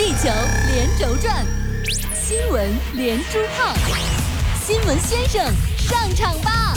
地球连轴转，新闻连珠炮，新闻先生上场吧！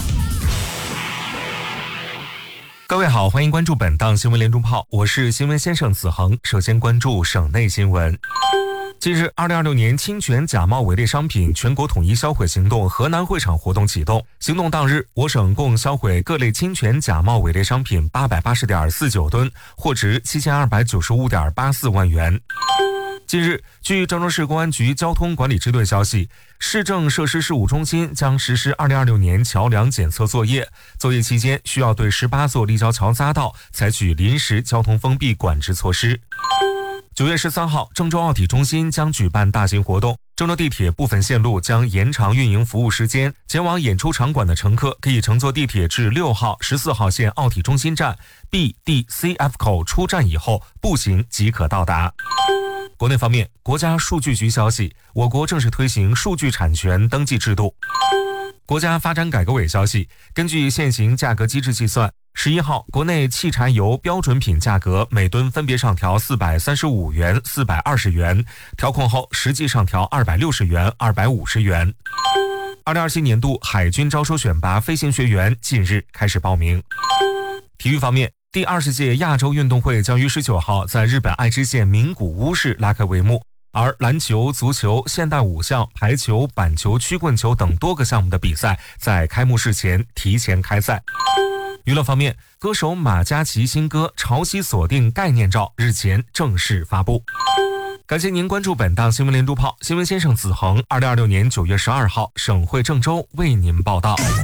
各位好，欢迎关注本档新闻连珠炮，我是新闻先生子恒。首先关注省内新闻。近日，2026年侵权假冒伪劣商品全国统一销毁行动河南会场活动启动。行动当日，我省共销毁各类侵权假冒伪劣商品880.49吨，货值7295.84万元。近日，据郑州市公安局交通管理支队消息，市政设施事务中心将实施2026年桥梁检测作业。作业期间，需要对18座立交桥匝道采取临时交通封闭管制措施。9月13号，郑州奥体中心将举办大型活动，郑州地铁部分线路将延长运营服务时间，前往演出场馆的乘客可以乘坐地铁至6号、14号线奥体中心站 B、D、C、F 口出站以后，步行即可到达。国内方面，国家数据局消息，我国正式推行数据产权登记制度。国家发展改革委消息，根据现行价格机制计算，11号国内汽柴油标准品价格每吨分别上调435元、420元，调控后实际上调260元、250元。2027年度海军招收选拔飞行学员近日开始报名。体育方面，第20届亚洲运动会将于19号在日本爱知县名古屋市拉开帷幕，而篮球、足球、现代舞项、排球、板球、曲棍球等多个项目的比赛在开幕式前提前开赛。娱乐方面，歌手马嘉祺新歌《潮汐锁定》概念照日前正式发布。感谢您关注本档新闻连珠炮，新闻先生子恒，2026年9月12号，省会郑州为您报道。